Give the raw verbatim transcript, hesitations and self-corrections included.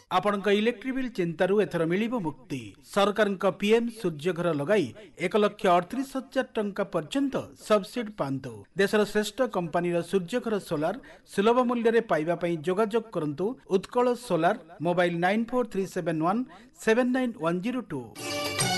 आपणक electric bill चिंतारू एथर मिलिबो मुक्ति। सरकार PM Surya Ghar लगाई एक लक्ष अड़तीस हजार टंका पर्यंत सब्सिडी पांतु। देशर श्रेष्ठ कंपानी सूर्यघर सोलार सुलभ मूल्य रे पाइबा पई जोगाजोग करंतु Utkal solar mobile nine four three seven one seven nine one zero to.